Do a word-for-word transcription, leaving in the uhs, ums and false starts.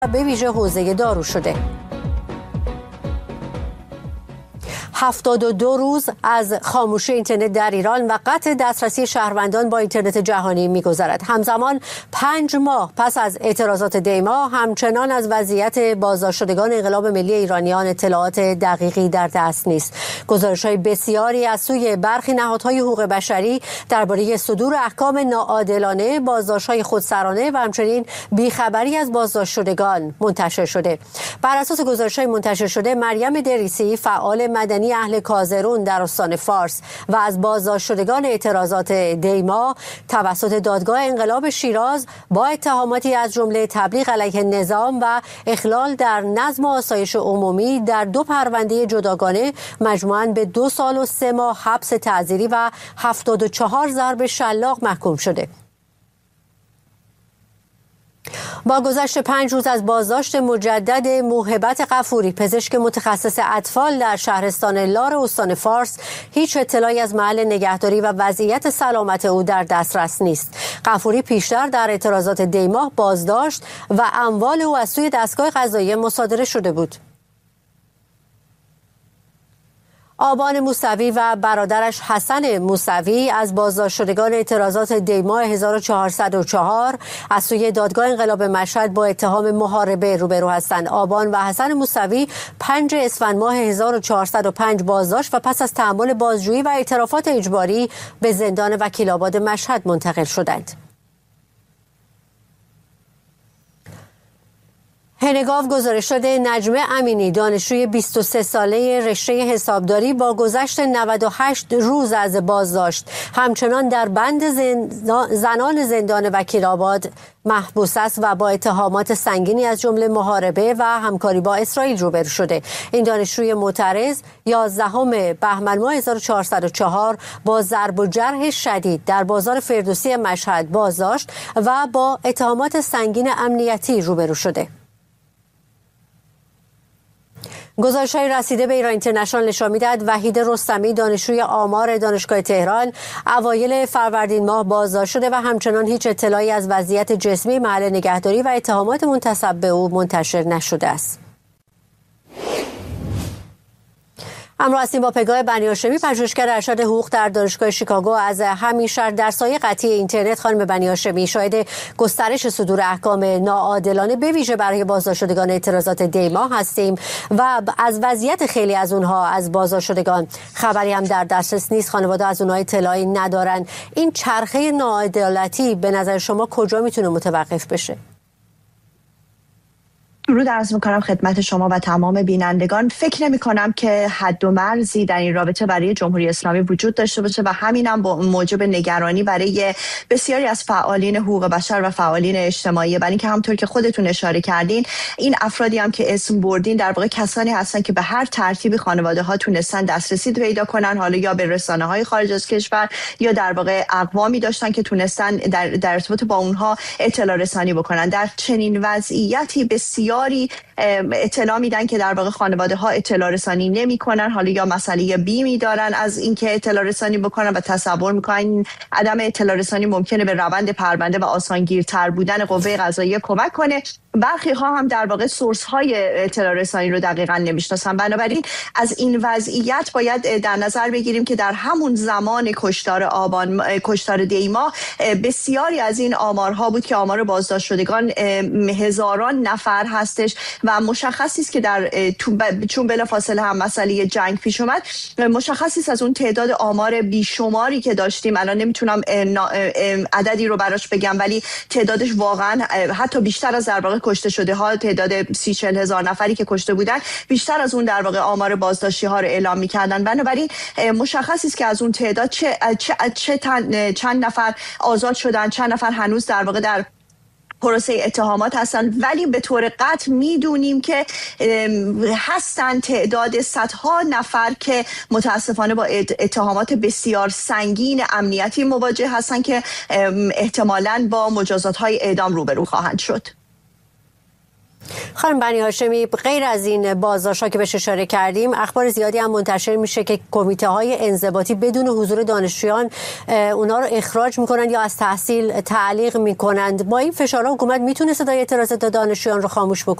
به ویژه حوزه دارو شده. هفتاد و دو روز از خاموشی اینترنت در ایران و قطع دسترسی شهروندان با اینترنت جهانی می‌گذرد. همزمان پنج ماه پس از اعتراضات دیما همچنان از وضعیت بازداشتگان انقلاب ملی ایرانیان اطلاعات دقیقی در دست نیست. گزارش‌های بسیاری از سوی برخی نهادهای حقوق بشری درباره صدور احکام ناعادلانه، بازداشت‌های خودسرانه و همچنین بیخبری از بازداشتشدگان منتشر شده. بر اساس گزارش‌های منتشر شده، مریم دریسی، فعال مدنی اهل کازرون در استان فارس و از بازداشتشدگان اعتراضات دیما توسط دادگاه انقلاب شیراز با اتهاماتی از جمله تبلیغ علیه نظام و اخلال در نظم و آسایش عمومی در دو پرونده جداگانه مجموعاً به دو سال و سه ماه حبس تعزیری و هفتاد و چهار ضرب شلاق محکوم شده. با گذشت پنج روز از بازداشت مجدد موهبت غفوری، پزشک متخصص اطفال در شهرستان لار استان فارس، هیچ اطلاعی از محل نگهداری و وضعیت سلامت او در دسترس نیست. غفوری پیشتر در اعتراضات دیما بازداشت و اموال او از سوی دستگاه قضاییه مصادره شده بود. آبان موسوی و برادرش حسن موسوی از بازداشتشدگان اعتراضات دیما هزار و چهارصد و چهار از سوی دادگاه انقلاب مشهد با اتهام محاربه روبرو هستند. آبان و حسن موسوی پنج اسفند ماه هزار و چهارصد و پنج بازداشت و پس از تحمل بازجویی و اعترافات اجباری به زندان وکیل‌آباد مشهد منتقل شدند. هنگاو گزارش شده نجمه امینی، دانشجوی بیست و سه ساله رشته حسابداری، با گذشت نود و هشت روز از بازداشت همچنان در بند زنان زندان وکیل‌آباد محبوس است و با اتهامات سنگینی از جمله محاربه و همکاری با اسرائیل روبرو شده. این دانشجوی معترض یازدهم بهمن ماه هزار و چهارصد و چهار با ضرب و جرح شدید در بازار فردوسی مشهد بازداشت و با اتهامات سنگین امنیتی روبرو شده. گزارش‌های رسیده به ایران اینترنشنال نشان می‌دهد وحید رستمی، دانشجوی آمار دانشگاه تهران، اوایل فروردین ماه بازداشت شده و همچنان هیچ اطلاعی از وضعیت جسمی، محل نگهداری و اتهامات منتسب به او منتشر نشده است. همراه هستیم با پگاه بنی هاشمی، پژوهشگر ارشد حقوق در دانشگاه شیکاگو از همین شهر. در سایه قطعی اینترنت، خانم بنی هاشمی، شاهد گسترش صدور احکام ناعادلانه به ویژه برای بازداشتشدگان اعتراضات دیما هستیم و از وضعیت خیلی از اونها از بازداشتشدگان خبری هم در دسترس نیست. خانواده از اونها اطلاعی ندارن. این چرخه ناعدالتی به نظر شما کجا میتونه متوقف بشه؟ درود عرض میکنم خدمت شما و تمام بینندگان. فکر نمی کنم که حد و مرزی در این رابطه برای جمهوری اسلامی وجود داشته باشه و همینم با موجب نگرانی برای بسیاری از فعالین حقوق بشر و فعالین اجتماعی، برای اینکه همونطور که خودتون اشاره کردین، این افرادی هم که اسم بردین در واقع کسانی هستن که به هر ترتیبی خانواده ها تونستن دسترسی پیدا کنن، حالا یا به رسانه های خارج از کشور یا در واقع اقوامی داشتن که تونستن در در ارتباط با اونها اطلاع رسانی بکنن. در چنین وضعیتی بسیار اطلاع میدن که در واقع خانواده ها اطلاع رسانی نمی کنن، حالا یا مسئله بیمی دارن از اینکه اطلاع رسانی بکنن و تصور میکنن عدم اطلاع رسانی ممکنه به روند پرونده و آسانگیرتر بودن قوه قضاییه کمک کنه. برخی ها هم در واقع سورس های اطلاع رسانی رو دقیقاً نمیشناسن. بنابراین از این وضعیت باید در نظر بگیریم که در همون زمان کشتار آبان کشتار دیما بسیاری از این آمارها بود که آمار بازداشت شدگان هزاران نفر هستش و مشخصی است که در چون بلافاصله هم مسئله جنگ پیش اومد، مشخصی است از اون تعداد آمار بیشماری که داشتیم، الان نمیتونم عددی رو براش بگم ولی تعدادش واقعا حتی بیشتر از در واقع کشته شده ها، تعداد سی چهل هزار نفری که کشته بودن بیشتر از اون در واقع آمار بازداشتی ها رو اعلام میکردن. بنابراین مشخصی است که از اون تعداد چه, چه, چه چند نفر آزاد شدن، چند نفر هنوز در واقع در پروسه اتهامات هستن، ولی به طور قطع میدونیم که هستن تعداد صدها نفر که متاسفانه با اتهامات بسیار سنگین امنیتی مواجه هستن که احتمالاً با مجازات های اعدام روبرو خواهند شد. خانم بنی هاشمی، غیر از این بازداشت‌ها که بهش اشاره کردیم، اخبار زیادی هم منتشر میشه که کمیته‌های انضباطی بدون حضور دانشجویان اونا رو اخراج میکنن یا از تحصیل تعلیق میکنند. با این فشارها حکومت میتونه صدای اعتراضات دانشجویان رو خاموش بکنه؟